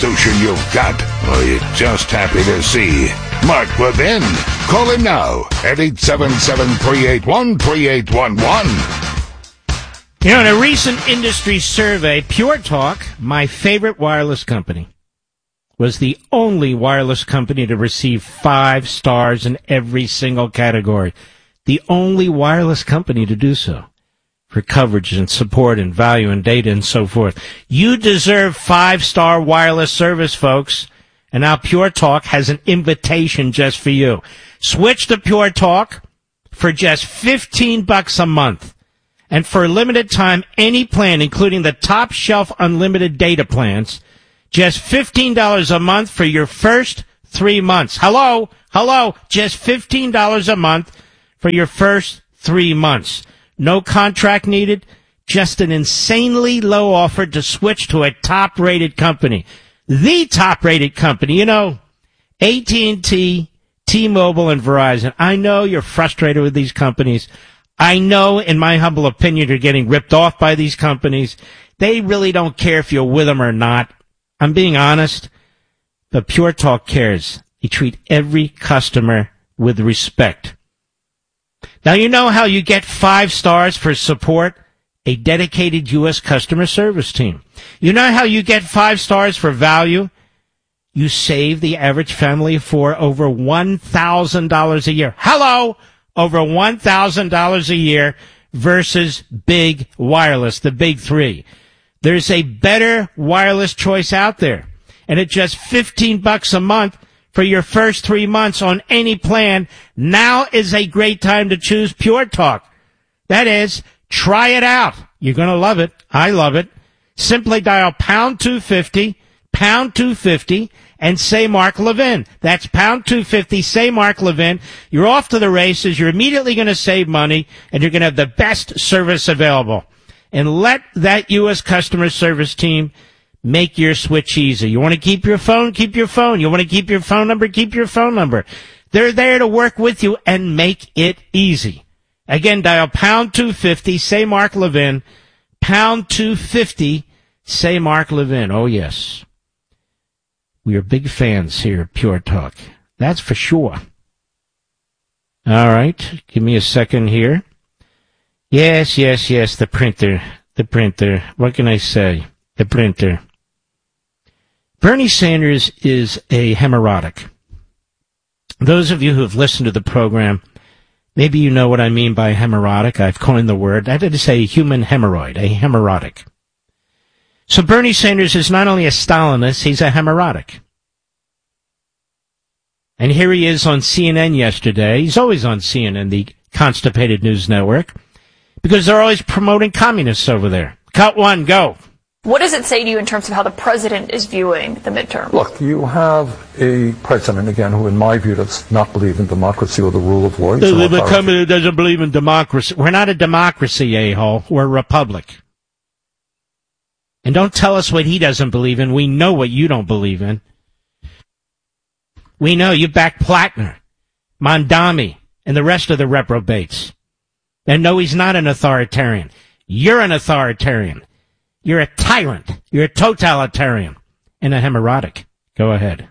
Solution you've got, or you're just happy to see. Mark Levin. Call him now at 877-381-3811. You know, in a recent industry survey, Pure Talk, my favorite wireless company, was the only wireless company to receive 5 stars in every single category. The only wireless company to do so. For coverage and support and value and data and so forth. You deserve 5-star wireless service, folks. And now Pure Talk has an invitation just for you. Switch to Pure Talk for just $15 a month. And for a limited time, any plan, including the top shelf unlimited data plans, just $15 a month for your first 3 months. Hello, just $15 a month for your first 3 months. No contract needed, just an insanely low offer to switch to a top-rated company. The top-rated company. You know, AT&T, T-Mobile, and Verizon. I know you're frustrated with these companies. I know, in my humble opinion, you're getting ripped off by these companies. They really don't care if you're with them or not. I'm being honest, but Pure Talk cares. They treat every customer with respect. Now, you know how you get 5 stars for support? A dedicated U.S. customer service team. You know how you get 5 stars for value? You save the average family for over $1,000 a year. Hello! Over $1,000 a year versus big wireless, the big 3. There's a better wireless choice out there. And at just $15 a month, for your first 3 months on any plan, now is a great time to choose Pure Talk. That is, try it out. You're going to love it. I love it. Simply dial pound 250, and say Mark Levin. That's pound 250, say Mark Levin. You're off to the races. You're immediately going to save money, and you're going to have the best service available. And let that U.S. customer service team make your switch easy. You want to keep your phone? Keep your phone. You want to keep your phone number? Keep your phone number. They're there to work with you and make it easy. Again, dial pound 250, say Mark Levin. Pound 250, say Mark Levin. Oh, yes. We are big fans here at Pure Talk. That's for sure. All right. Give me a second here. Yes, the printer. What can I say? The printer. Bernie Sanders is a hemorrhotic. Those of you who have listened to the program, maybe you know what I mean by hemorrhotic. I've coined the word. I did say human hemorrhoid, a hemorrhotic. So Bernie Sanders is not only a Stalinist, he's a hemorrhotic. And here he is on CNN yesterday. He's always on CNN, the constipated news network, because they're always promoting communists over there. Cut one, go. What does it say to you in terms of how the president is viewing the midterm? Look, you have a president, again, who in my view does not believe in democracy or the rule of law. The company doesn't believe in democracy. We're not a democracy, a-hole. We're a republic. And don't tell us what he doesn't believe in. We know what you don't believe in. We know you back Platner, Mondami, and the rest of the reprobates. And no, he's not an authoritarian. You're an authoritarian. You're a tyrant. You're a totalitarian. And a hemorrhotic. Go ahead.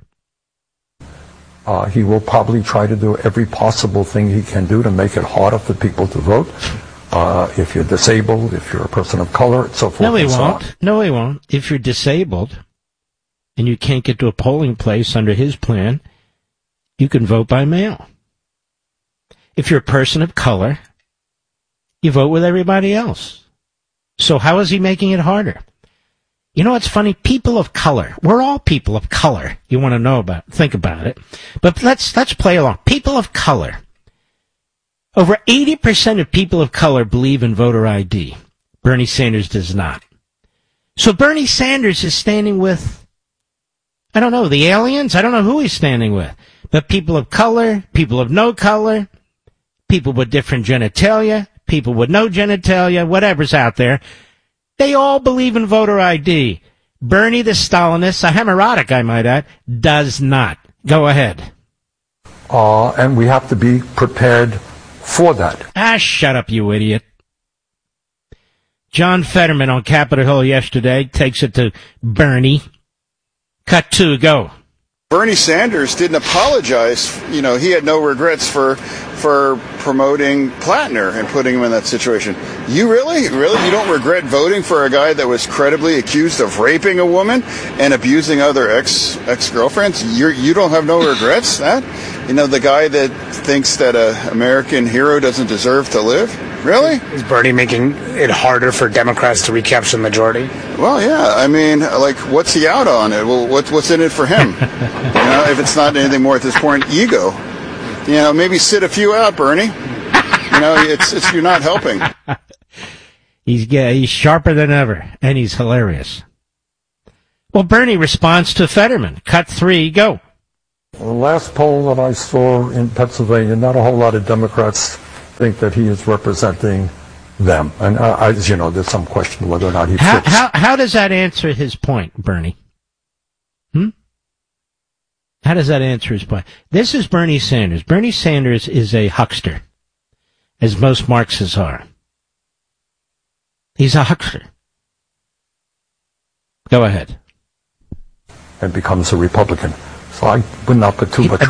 He will probably try to do every possible thing he can do to make it harder for people to vote. If you're disabled, if you're a person of color, so forth. No, he and so won't. on. No, he won't. If you're disabled and you can't get to a polling place under his plan, you can vote by mail. If you're a person of color, you vote with everybody else. So how is he making it harder? You know what's funny? People of color. We're all people of color. You want to know about it. Think about it. But let's play along. People of color. Over 80% of people of color believe in voter ID. Bernie Sanders does not. So Bernie Sanders is standing with, I don't know, the aliens? I don't know who he's standing with. But people of color, people of no color, people with different genitalia, people with no genitalia, whatever's out there, they all believe in voter ID. Bernie the Stalinist, a hemorrhotic I might add, does not. Go ahead. And we have to be prepared for that. Shut up, you idiot. John Fetterman on Capitol Hill yesterday takes it to Bernie. Cut 2, go. Bernie Sanders didn't apologize. You know, he had no regrets for promoting Plattner and putting him in that situation. You really, you don't regret voting for a guy that was credibly accused of raping a woman and abusing other ex-girlfriends? You don't have no regrets? That? You know, the guy that thinks that an American hero doesn't deserve to live? Really? Is Bernie making it harder for Democrats to recapture the majority? Well, yeah. I mean, like, what's he out on it? Well, what's in it for him? You know, if it's not anything more at this point, ego. You know, maybe sit a few out, Bernie. You know, it's you're not helping. He's sharper than ever, and he's hilarious. Well, Bernie responds to Fetterman. Cut 3, go. The last poll that I saw in Pennsylvania, not a whole lot of Democrats think that he is representing them. And as you know, there's some question whether or not he fits. How does that answer his point, Bernie? How does that answer his point? This is Bernie Sanders. Bernie Sanders is a huckster, as most Marxists are. He's a huckster. Go ahead. And becomes a Republican. So I would not put too much